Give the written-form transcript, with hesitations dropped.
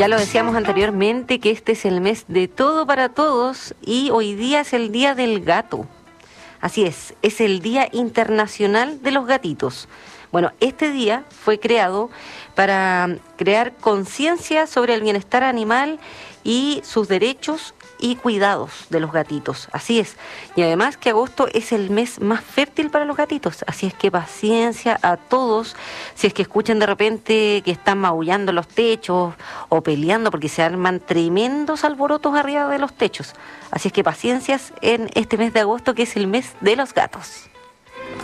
Ya lo decíamos anteriormente que este es el mes de todo para todos y hoy día es el Día del Gato. Así es el Día Internacional de los Gatitos. Bueno, este día fue creado para crear conciencia sobre el bienestar animal y sus derechos y cuidados de los gatitos. Así es. Y además que agosto es el mes más fértil para los gatitos. Así es que paciencia a todos. Si es que escuchan de repente que están maullando en los techos o peleando porque se arman tremendos alborotos arriba de los techos. Así es que paciencias en este mes de agosto que es el mes de los gatos.